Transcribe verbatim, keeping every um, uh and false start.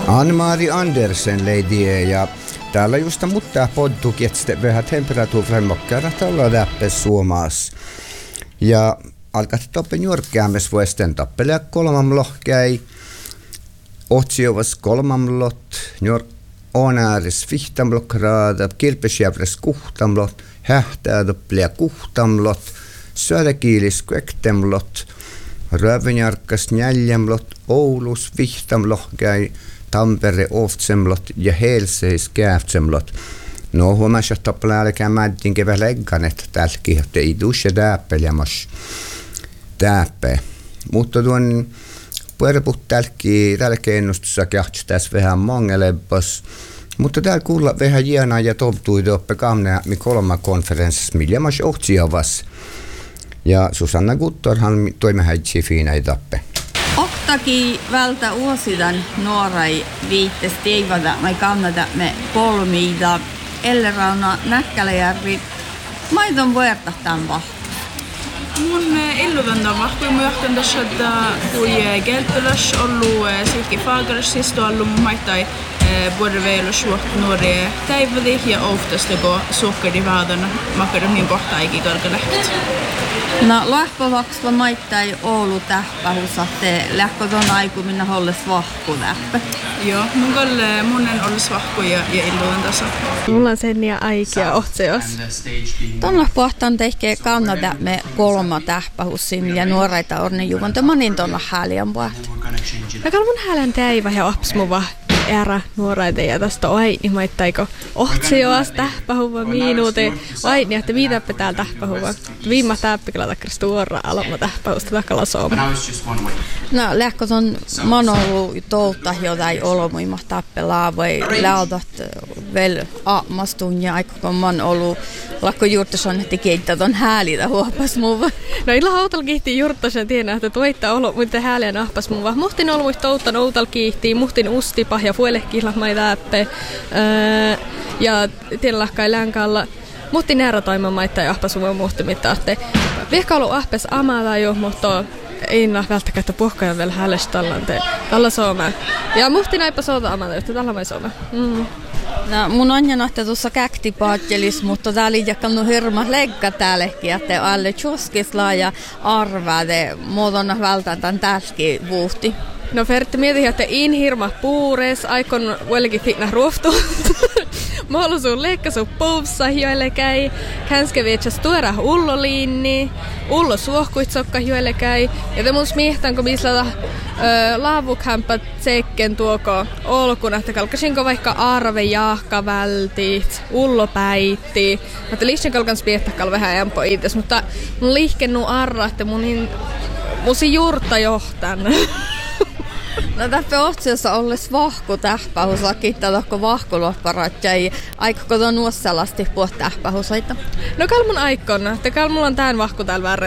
Ann-Mari Andersen leidie ja täällä just mutta podtuki, että vähän temperatuuren mokkara tällä läppä suomaas. Ja alkaa toppen juurkäämmes vuosten tappelea kolmam lohkäi. Otsiovas kolmamlot, njor onääris vihtamlot kraada, kilpesjävres kuhtamlot, hähtää toppelea kuhtamlot, södekiilis kvektemlot, rövenjarkas njäljemlot, Oulus vihtamlohkäi, Tampere oftsemlot ja Helseis kääftsemlot. No huomas, että tappelääkään mädin kevää legganet tälki, että ei dusse täppelemas täppä. Mutta tuon puerput tälki tälki ennustussa kähtsä tässä vähän mongelepas. Mutta täällä kuulla vähän jienaa ja toptui toppe kamnea mi kolma konferenssissa, millä mas ohtsiavas. Ja Susanna Guttorhan toimme häitsi fiinai tappe. Ottaki vältä uosidan nuorai viittes teivada mai kannata me kolmiida Ellerauna Näkkäläjärvi maidon vuortahtaan vahva. Mun illuvända vahva mun johtan tässä että kui gelpelas ollu Silkki Fagersis ollu maitai vuoroveilus vuotta nuori täivadi ja oftastako sukkari vaadana makada niin pohtaa eikä kalkalehti. No lähpövaksva maittai Oulu tähpähusatte lähkö ton aiku minä holles vahku tähpä. Joo, mun kalle monen olles vahku ja, ja illuuden tasa. Mulla on sen ja aikia ohtseos. Tuolla pohtaan tehkee kannata me kolma tähpähussin ja nuoreita orne juvanto manin tuolla häliän puhut. Ja kalmun häälän täivä ja apsmuva. Ära nuoraita ja tästä aini maittaiko ohtsioas tähpähuva minuuteen. Aini, että viitäppä täällä tähpähuva. Viimma täppikellä takkas tuora aloma tähpähusta takalla sooma. No lähkö ton man ollut touta jotain olomuima täppelaa vai läotat vel aamastun ja aika kun man ollut lakko juurtason, että keittää ton häälitä huopas muva. No illa hautal kiihtii juurtason tienä, että toittaa olo muuten häälien ahpas muva. Muhtin ollut touttan outal kiihtii, muhtin ustipa ja fuelekihlat mai täppä. Öö, ja tiedän lahkai länkalla. Muhtin näärä toiman maittaa ja ahpas muva muhti mittaatte. Vihka ollut ahpas amala jo, mutta ei näe välttämättä puhkajan vielä häälessä tallante. Tällä sooma. Ja muhtin aipa soota amala, että tällä mai sooma. Mm. No, mun on nähty tuossa käktipaattelis, mutta täällä ei jakannut hirma legga täälläkin, että alle tjuskisla ja arvaade muodonna välttämättä täälläkin vuhti. No Fertti mietin, että in hirma puures, aikon vieläkin fitna ruoftu. Mä sun leikkasu poussa joille käy, känske vietsas tuoda ulloliinni, ullo suohkuitsokka joille käy. Ja te mun smiehtanko missä laavukhampat sekken tuoko olkuna, että kalkasinko vaikka arve jaahka vältit, ullo päitti. Mutta liissen kalkan smiehtahkal vähän jämpo ites, mutta mun liikennu arra, että mun hin, musi juurta johtan. No täppä ohtsiossa olles vahku tähpähusa, kiittää tohko vahkulohparat ja aikako tuon nuossalasti puhut tähpähusaita? No kalmun aikon, että kalmulla on tän vahku täällä värre.